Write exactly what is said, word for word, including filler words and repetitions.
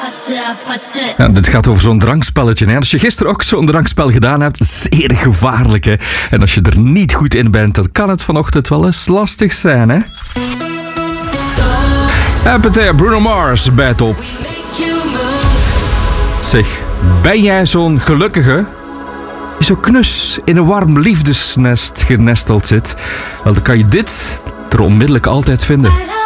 Ja, dit gaat over zo'n drankspelletje. Hè. Als je gisteren ook zo'n drankspel gedaan hebt, zeer gevaarlijk. Hè. En als je er niet goed in bent, dan kan het vanochtend wel eens lastig zijn. Hè. Appetite, Bruno Mars, bij top. Zeg, ben jij zo'n gelukkige die zo knus in een warm liefdesnest genesteld zit? Wel, dan kan je dit er onmiddellijk altijd vinden.